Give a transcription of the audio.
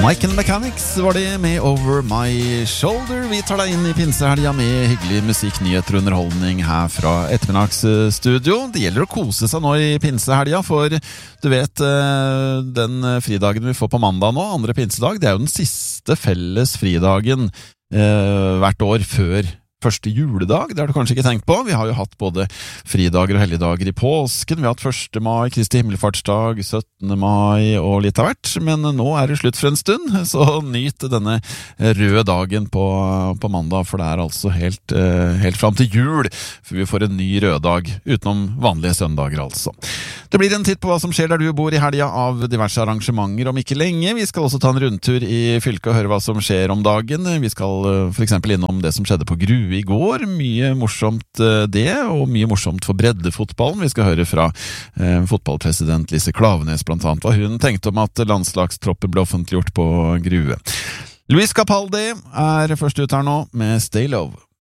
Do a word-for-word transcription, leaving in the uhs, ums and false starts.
Michael Mechanics var det med Over My Shoulder. Vi tar deg inn i pinsehelga med hyggelig musikk, nyheter og underholdning her fra ettermiddagsstudio. Det gjelder å kose seg nå i pinsehelga, for du vet, den fridagen vi får på mandag nå, andre pinsedag, det er jo den siste felles fridagen eh, hvert år før første juledag. Det har du kanskje ikke tenkt på. Vi har jo hatt både fridager og helligdager i påsken. Vi har hatt første mai, Kristi himmelfartsdag, syttende mai og litt av hvert. Men nå er det slutt for en stund, så nyt denne røde dagen på, på mandag, for det er altså helt, helt fram til jul, for vi får en ny røddag, utenom vanlige søndager altså. Det blir en titt på hva som skjer der du bor i helga av diverse arrangementer om ikke lenge. Vi skal også ta en rundtur i fylket og høre hva som skjer om dagen. Vi skal for eksempel innom det som skjedde på Grue i går. Mye morsomt det, og mye morsomt for breddefotballen. Vi skal høre fra eh, fotballpresident Lise Klaveness blant annet hva hun tenkte om at landslagstroppen ble offentliggjort på Grue. Luis Capaldi er først ut her nå med Stay Love.